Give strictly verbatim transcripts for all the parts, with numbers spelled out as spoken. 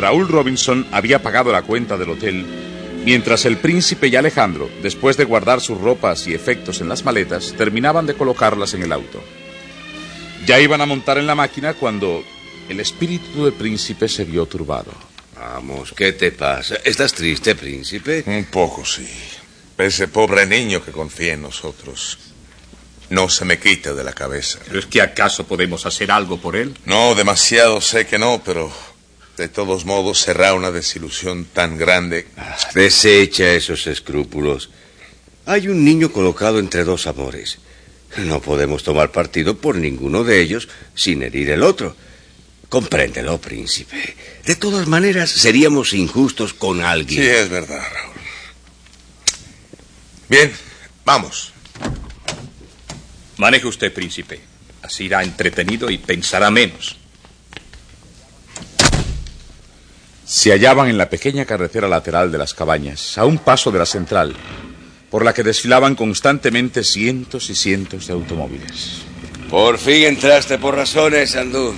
Raúl Robinson había pagado la cuenta del hotel, mientras el príncipe y Alejandro, después de guardar sus ropas y efectos en las maletas, terminaban de colocarlas en el auto. Ya iban a montar en la máquina cuando el espíritu del príncipe se vio turbado. Vamos, ¿qué te pasa? ¿Estás triste, príncipe? Un poco, sí. Ese pobre niño que confía en nosotros no se me quita de la cabeza. ¿Pero es que acaso podemos hacer algo por él? No, demasiado sé que no, pero de todos modos será una desilusión tan grande. Ah, desecha esos escrúpulos. Hay un niño colocado entre dos amores. No podemos tomar partido por ninguno de ellos sin herir el otro. Compréndelo, príncipe. De todas maneras, seríamos injustos con alguien. Sí, es verdad, Raúl. Bien, vamos. Maneje usted, príncipe. Así irá entretenido y pensará menos. Se hallaban en la pequeña carretera lateral de las cabañas, a un paso de la central, por la que desfilaban constantemente cientos y cientos de automóviles. Por fin entraste por razones, Sandú.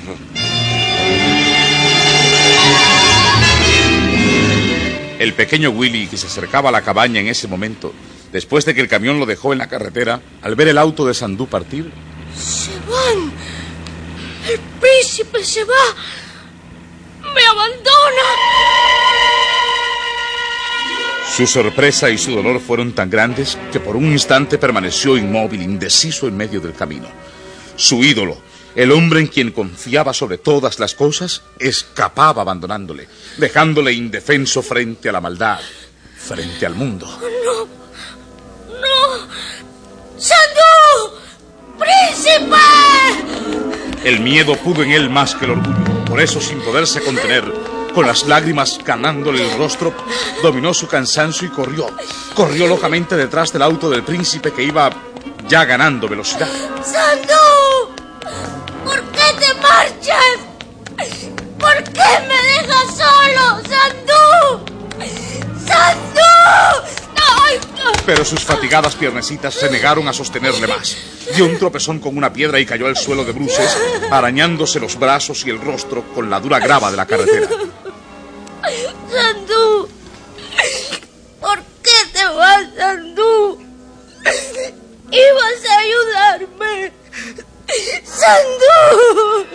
El pequeño Willy, que se acercaba a la cabaña en ese momento, después de que el camión lo dejó en la carretera, al ver el auto de Sandú partir... ¡Se van! ¡El príncipe se va! ¡Me abandona! Su sorpresa y su dolor fueron tan grandes que por un instante permaneció inmóvil, indeciso en medio del camino. Su ídolo, el hombre en quien confiaba sobre todas las cosas, escapaba abandonándole, dejándole indefenso frente a la maldad, frente al mundo. ¡No! ¡No! ¡Sandú! ¡Príncipe! El miedo pudo en él más que el orgullo. Por eso, sin poderse contener, con las lágrimas ganándole el rostro, dominó su cansancio y corrió. Corrió locamente detrás del auto del príncipe que iba ya ganando velocidad. ¡Sandú! ¿Por qué te marchas? ¿Por qué me dejas solo, Sandú? ¡Sandú! ¡Ay! Pero sus fatigadas piernecitas se negaron a sostenerle más. Dio un tropezón con una piedra y cayó al suelo de bruces, arañándose los brazos y el rostro con la dura grava de la carretera. ¡Sandú! ¿Por qué te vas, Sandú? ¡Ibas a ayudarme! ¡Sandú!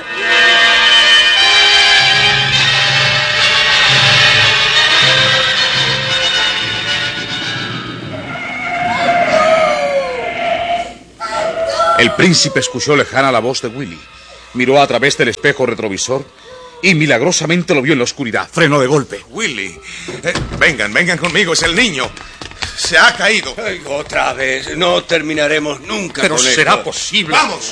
El príncipe escuchó lejana la voz de Willy. Miró a través del espejo retrovisor y milagrosamente lo vio en la oscuridad. Frenó de golpe. Willy, eh, vengan, vengan conmigo, es el niño. Se ha caído. Ay, otra vez, no terminaremos nunca. Pero con será esto. posible. ¡Vamos!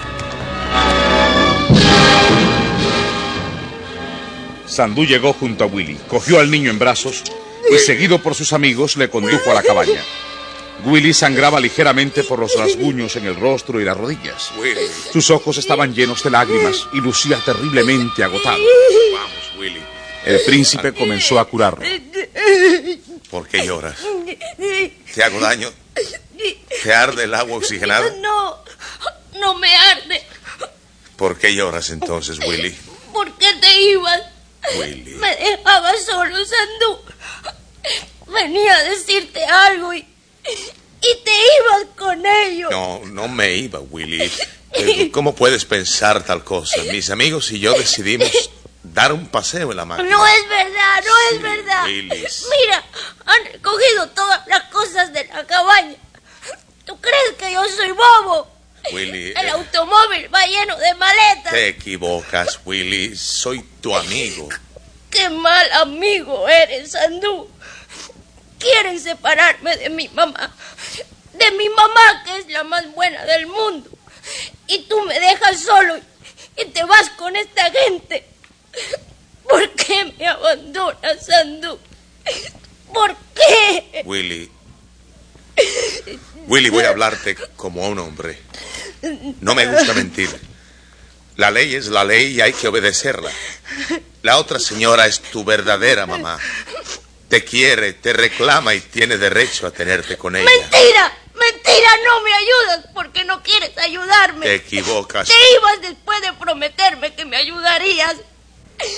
Sandú llegó junto a Willy, cogió al niño en brazos y, seguido por sus amigos, le condujo a la cabaña. Willy sangraba ligeramente por los rasguños en el rostro y las rodillas. Willy. Sus ojos estaban llenos de lágrimas y lucía terriblemente agotado. Vamos, Willy. El príncipe comenzó a curarlo. ¿Por qué lloras? ¿Te hago daño? ¿Te arde el agua oxigenada? No, no me arde. ¿Por qué lloras entonces, Willy? ¿Por qué te ibas? Willy. Me dejabas solo, Sandú. Venía a decirte algo y... y te ibas con ellos. No, no me iba, Willy. Pero ¿cómo puedes pensar tal cosa? Mis amigos y yo decidimos dar un paseo en la máquina. No es verdad, no Sí, es verdad. Willy. Mira, han recogido todas las cosas de la cabaña. ¿Tú crees que yo soy bobo? Willy, El eh, automóvil va lleno de maletas. te equivocas, Willy. Soy tu amigo. Qué mal amigo eres, Sandú. Quieren separarme de mi mamá. De mi mamá, que es la más buena del mundo. Y tú me dejas solo y te vas con esta gente. ¿Por qué me abandonas, Sandú? ¿Por qué? Willy. Willy, voy a hablarte como a un hombre. No me gusta mentir. La ley es la ley y hay que obedecerla. La otra señora es tu verdadera mamá. Te quiere, te reclama y tiene derecho a tenerte con ella. ¡Mentira! ¡Mentira! No me ayudas porque no quieres ayudarme. Te equivocas. Te ibas después de prometerme que me ayudarías.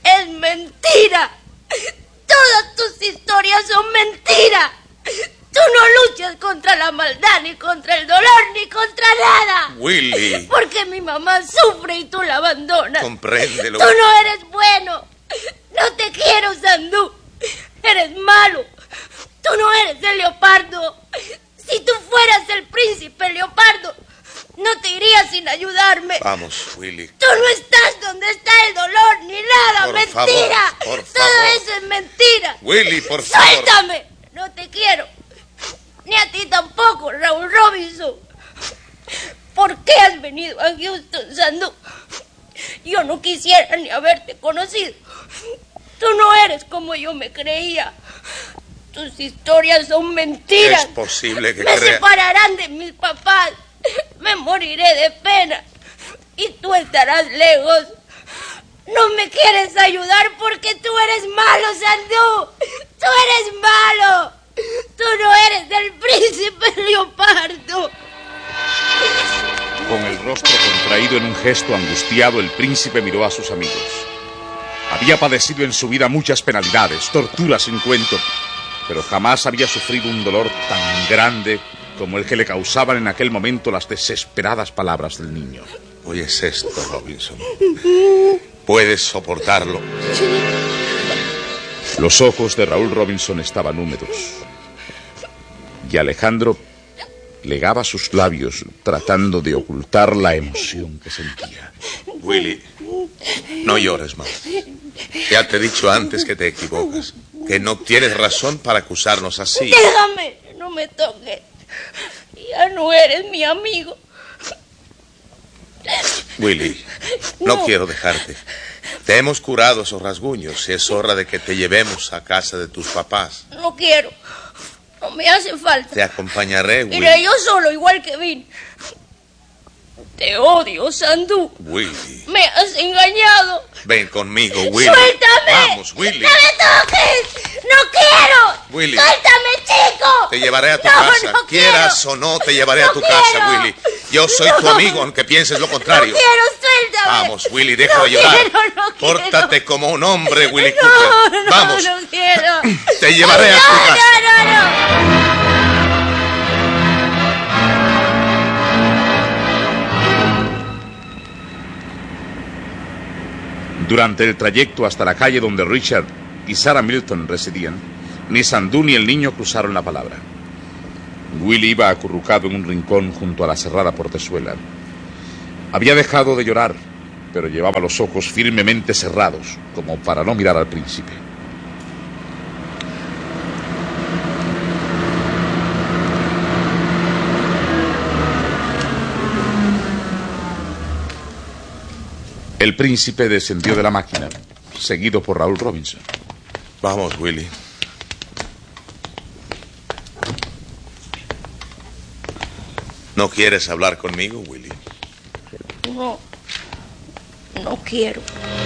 es mentira. Todas tus historias son mentiras. Tú no luchas contra la maldad, ni contra el dolor, ni contra nada. Willy. Porque mi mamá sufre y tú la abandonas. Compréndelo. Tú no eres bueno. No te quiero, Sandú. Eres malo. Tú no eres el leopardo. Si tú fueras el príncipe leopardo, no te irías sin ayudarme. Vamos, Willy. Tú no estás donde está el dolor, ni nada. Por mentira. favor, por Todo favor. eso es mentira. Willy, por favor. Suéltame. No te quiero. Ni a ti tampoco, Raúl Robinson. ¿Por qué has venido a Houston, Sandú? Yo no quisiera ni haberte conocido. Tú no eres como yo me creía. Tus historias son mentiras. Es posible que Me crea... separarán de mis papás. Me moriré de pena. Y tú estarás lejos. No me quieres ayudar porque tú eres malo, Sandú. Tú eres malo. Tú no eres el príncipe leopardo. Con el rostro contraído en un gesto angustiado, el príncipe miró a sus amigos. Había padecido en su vida muchas penalidades, torturas sin cuento, pero jamás había sufrido un dolor tan grande como el que le causaban en aquel momento las desesperadas palabras del niño. ¿Oyes esto, Robinson? ¿Puedes soportarlo? Los ojos de Raúl Robinson estaban húmedos y Alejandro plegaba sus labios tratando de ocultar la emoción que sentía. Willy, no llores más. Ya te he dicho antes que te equivocas, que no tienes razón para acusarnos así. Déjame, no me toques. Ya no eres mi amigo. Willy, no, No. quiero dejarte. Te hemos curado esos rasguños y es hora de que te llevemos a casa de tus papás. No quiero. No me hace falta. Te acompañaré, Willy. Iré yo solo, igual que vine. Te odio, Sandú. Willy, Me has engañado. ven conmigo, Willy. ¡Suéltame! Vamos, Willy. ¡No me toques! ¡No quiero! Willy. ¡Suéltame, chico! Te llevaré a tu No, casa. no Quieras quiero. o no, te llevaré No a tu quiero. casa, Willy. Yo soy tu No. amigo, aunque pienses lo contrario. No quiero, suéltame. Vamos, Willy, deja No de llorar. quiero, no quiero. Pórtate como un hombre, Willy No, Cooper. no, Vamos. no quiero. Te llevaré a tu No, casa. No, no, no. Durante el trayecto hasta la calle donde Richard y Sarah Milton residían, ni Sandú ni el niño cruzaron la palabra. Willy iba acurrucado en un rincón junto a la cerrada portezuela. Había dejado de llorar, pero llevaba los ojos firmemente cerrados, como para no mirar al príncipe. El príncipe descendió de la máquina, seguido por Raúl Robinson. Vamos, Willy. ¿No quieres hablar conmigo, Willy? No, no quiero.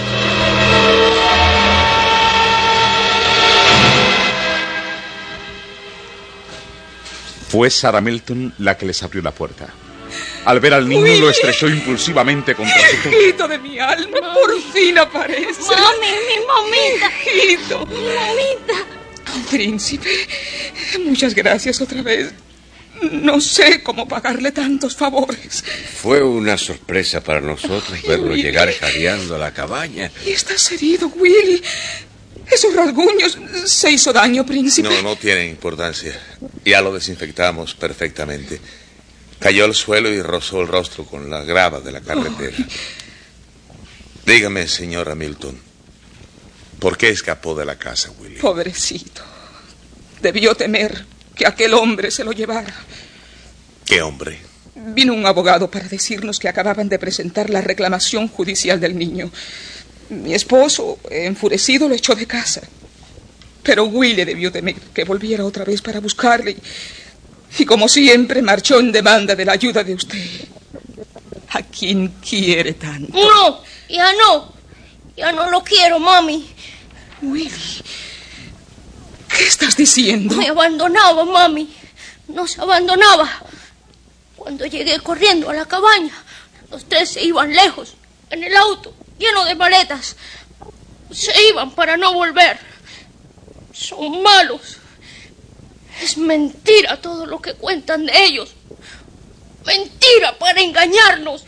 Fue Sarah Milton la que les abrió la puerta. Al ver al niño, Willy. lo estrechó impulsivamente contra su pecho. Hijito de mi alma, por fin aparece. Mami, mi mamita. Hijito. Mi mamita. Príncipe, muchas gracias otra vez. No sé cómo pagarle tantos favores. Fue una sorpresa para nosotros Ay, verlo Willy. llegar jadeando a la cabaña. Y estás herido, Willy. Esos rasguños. ¿Se hizo daño, príncipe? No, no tiene importancia. Ya lo desinfectamos perfectamente. Cayó al suelo y rozó el rostro con la grava de la carretera. Dígame, señora Milton, ¿por qué escapó de la casa, Willy? Pobrecito. Debió temer que aquel hombre se lo llevara. ¿Qué hombre? Vino un abogado para decirnos que acababan de presentar la reclamación judicial del niño. Mi esposo, enfurecido, lo echó de casa. Pero Willy debió temer que volviera otra vez para buscarle. Y como siempre, marchó en demanda de la ayuda de usted. ¿A quién quiere tanto? No, ya no. Ya no lo quiero, mami. Willy, ¿qué estás diciendo? Me abandonaba, mami. Nos abandonaba. Cuando llegué corriendo a la cabaña, los tres se iban lejos, en el auto, lleno de maletas. Se iban para no volver. Son malos. Es mentira todo lo que cuentan de ellos. Mentira para engañarnos.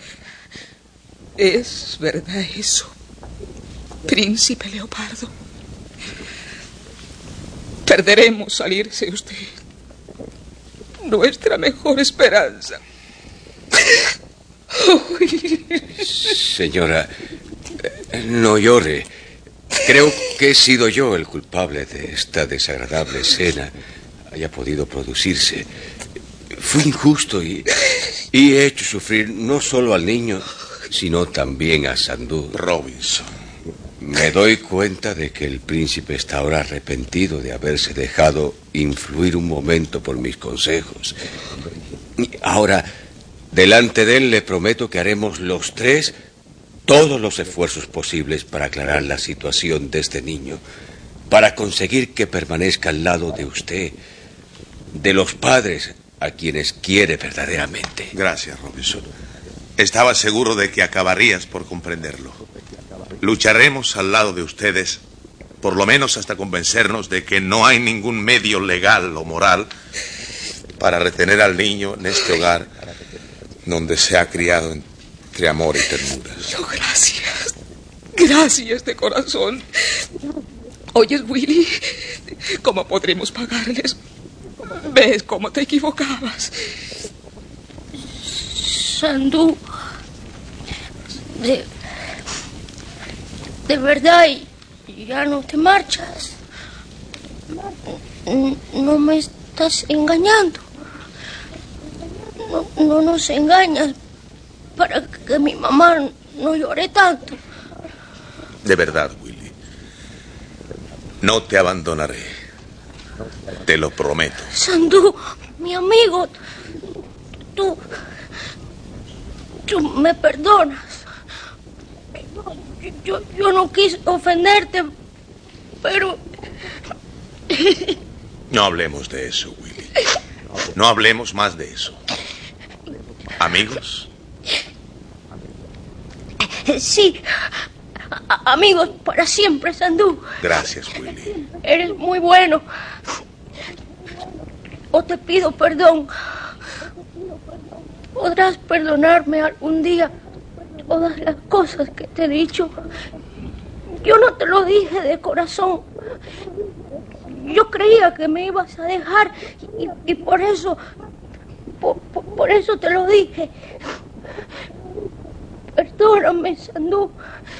Es verdad eso, Príncipe Leopardo. Perderemos al irse usted. Nuestra mejor esperanza. Señora, no llore. Creo que he sido yo el culpable de esta desagradable escena haya podido producirse. Fui injusto y, y he hecho sufrir no solo al niño, sino también a Sandú. Robinson. Me doy cuenta de que el príncipe está ahora arrepentido de haberse dejado influir un momento por mis consejos. Ahora, delante de él le prometo que haremos los tres todos los esfuerzos posibles para aclarar la situación de este niño, para conseguir que permanezca al lado de usted, de los padres a quienes quiere verdaderamente. Gracias, Robinson. Estaba seguro de que acabarías por comprenderlo. Lucharemos al lado de ustedes, por lo menos hasta convencernos de que no hay ningún medio legal o moral para retener al niño en este hogar donde se ha criado entre amor y ternura. Oh, gracias. Gracias de corazón. Oyes, Willy, ¿cómo podremos pagarles? ¿Ves cómo te equivocabas? Sandú, de, de verdad, ya no te marchas. No me estás engañando. No, no nos engañas para que mi mamá no llore tanto. De verdad, Willy. No te abandonaré. Te lo prometo. Sandú, mi amigo, tú... Tú me perdonas. Yo, yo no quise ofenderte, pero... No hablemos de eso, Willy. No hablemos más de eso. ¿Amigos? Sí. A- amigos para siempre, Sandú. Gracias, Willy. Eres muy bueno. O te pido perdón. ¿Podrás perdonarme algún día todas las cosas que te he dicho? Yo no te lo dije de corazón. Yo creía que me ibas a dejar y, y por eso, por, por, por eso te lo dije. Perdóname, Sandú.